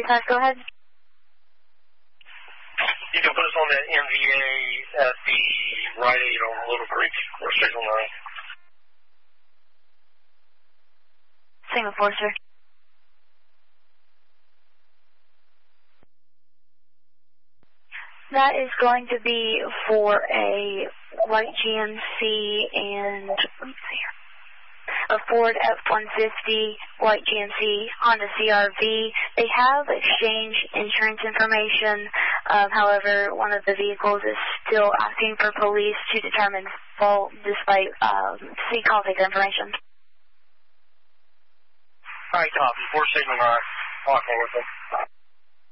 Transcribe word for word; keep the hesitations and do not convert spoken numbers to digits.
thirty-five, go ahead. You can put us on that M V A at the Rite Aid on Little Creek, or Signal nine. Signal four, sir. That is going to be for a white G M C and, let me see here, a Ford F one fifty, white G M C, Honda C R V. They have exchanged insurance information. Um, however, one of the vehicles is still asking for police to determine fault despite um, C call taker information. All right, copy. four Signal nine. Talking with them.